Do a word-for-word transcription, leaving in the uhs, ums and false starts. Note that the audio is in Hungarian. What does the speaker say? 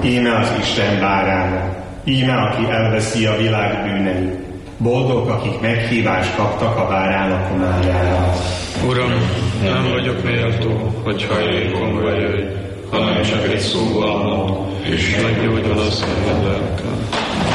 Íme az Isten bárána, íme, aki elveszi a világ bűneit. Boldog, akik meghívást kaptak a bárának imájára. Uram, nem vagyok méltó, hogy hajlékomba jöjj, hanem csak egy szóval mond, és meggyógyul az én lelkem.